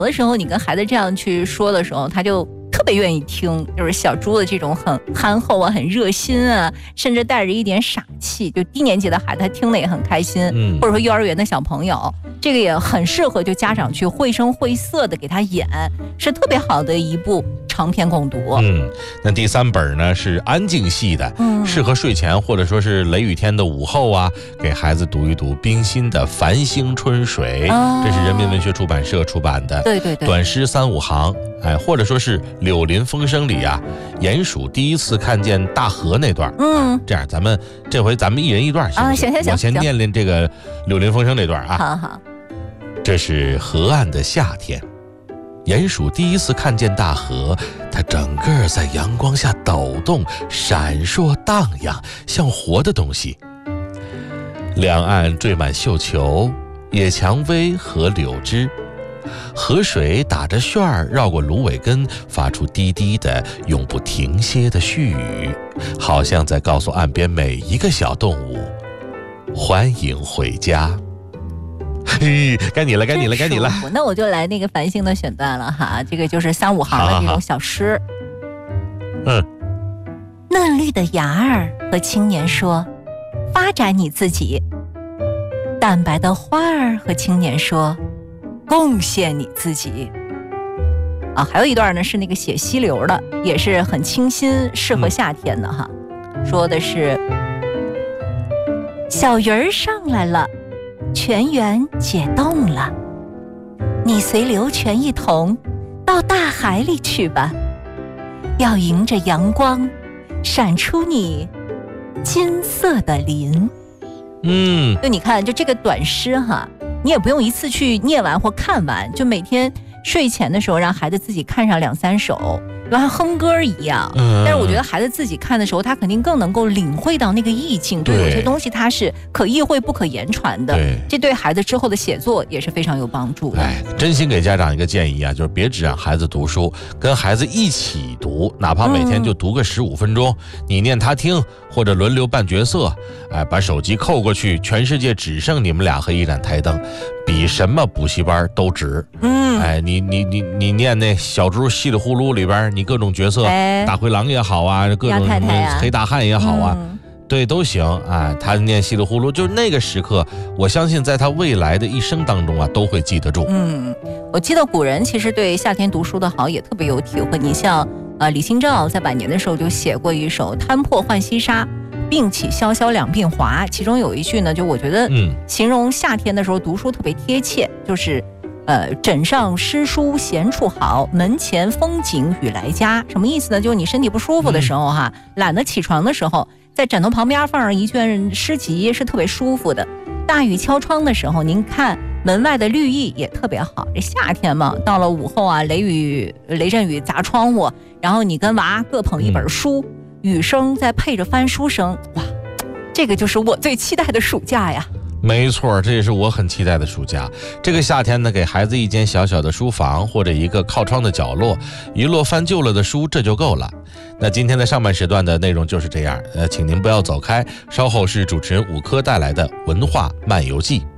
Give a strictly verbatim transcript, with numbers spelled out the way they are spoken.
有的时候你跟孩子这样去说的时候，他就特别愿意听，就是小猪的这种很憨厚啊，很热心啊，甚至带着一点傻气，就低年级的孩子他听得也很开心，嗯，或者说幼儿园的小朋友，这个也很适合就家长去绘声绘色的给他演，是特别好的一部长篇共读。 嗯，那第三本呢是安静系的，嗯，适合睡前或者说是雷雨天的午后啊，给孩子读一读冰心的《繁星春水》，哦，这是人民文学出版社出版的， 对对对， 短诗三五行，哎，或者说是《柳林风声》里啊，鼹鼠第一次看见大河那段，嗯，这样咱们这回咱们一人一段行不行？ 啊，行行行， 我先念念这个《柳林风声》这段啊。 好好。 这是河岸的夏天，鼹鼠第一次看见大河，它整个在阳光下抖动，闪烁荡漾，像活的东西。两岸缀满绣球、野蔷薇和柳枝，河水打着旋儿绕过芦苇根，发出滴滴的永不停歇的絮语，好像在告诉岸边每一个小动物：欢迎回家。嘿，该你了，该你了，该你了。 那我就来那个繁星的选段了哈，这个就是三五行的这种小诗。 嗯， 嫩绿的芽儿和青年说：“发展你自己。”淡白的花儿和青年说：“贡献你自己。”啊，还有一段呢是那个写溪流的，也是很清新，适合夏天的哈。嗯，说的是小鱼儿上来了。泉源解冻了，你随流泉一同到大海里去吧，要迎着阳光闪出你金色的鳞。嗯，就你看，就这个短诗哈，你也不用一次去念完或看完，就每天睡前的时候让孩子自己看上两三首，就像哼歌一样。嗯，但是我觉得孩子自己看的时候，他肯定更能够领会到那个意境。对，有些东西它是可意会不可言传的。对，这对孩子之后的写作也是非常有帮助的。 哎，真心给家长一个建议啊，就是别只让孩子读书，跟孩子一起读，哪怕每天就读个十五分钟，嗯，你念他听，或者轮流扮角色。哎，把手机扣过去，全世界只剩你们俩和一盏台灯，比什么补习班都值。嗯，哎，你你你你念那小猪稀里呼噜里边，你各种角色，哎，大灰狼也好啊，各种什么黑大汉也好啊，嗯，对，都行啊。他念稀里呼噜，就是那个时刻，我相信在他未来的一生当中啊，都会记得住。 嗯，我记得古人其实对夏天读书的好也特别有体会。你像呃李清照在晚年的时候就写过一首《摊破浣溪沙》。并起潇潇两鬓华，其中有一句呢，就我觉得形容夏天的时候读书特别贴切，就是呃枕上诗书闲处好，门前风景雨来佳。什么意思呢？就是你身体不舒服的时候哈，懒得起床的时候，在枕头旁边放上一卷诗集是特别舒服的。大雨敲窗的时候，您看门外的绿意也特别好。这夏天嘛，到了午后啊，雷雨雷阵雨砸窗户，然后你跟娃各捧一本书。嗯，雨声再配着翻书声，哇，这个就是我最期待的暑假呀。 没错，这也是我很期待的暑假。这个夏天呢，给孩子一间小小的书房或者一个靠窗的角落，一摞翻旧了的书，这就够了。那今天的上半时段的内容就是这样，呃，请您不要走开，稍后是主持人武科带来的文化漫游记。